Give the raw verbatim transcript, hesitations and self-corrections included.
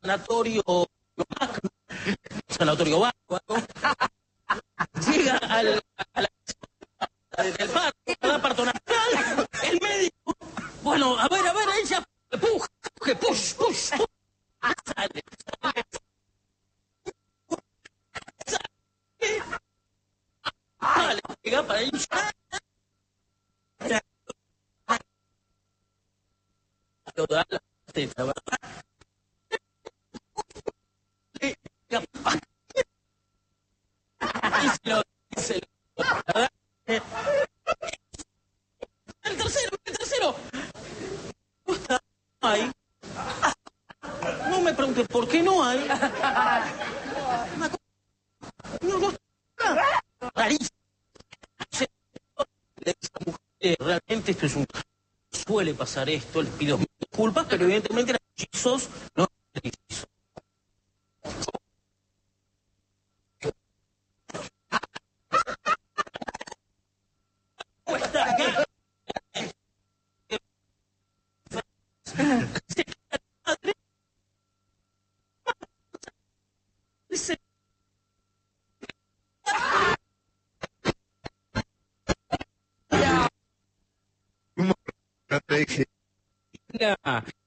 sanatorio sanatorio bárbaro, llega al, a la del parto, da parto natural, el médico, bueno, a ver, a ver, ella, puj, que push, push, push, sale, sale, sale, sale, llega para ella, toda la teta, ¿verdad? Díselo, díselo, ¿verdad? El tercero, el tercero. No está, no hay. No me preguntes por qué no hay. Una cosa- No, no está. Rarísimo. Esa mujer, realmente esto es un... Suele pasar esto, les pido disculpas, pero evidentemente las hechizos no hechizos. Cuesta acá. Dice, No te dije. "Mira,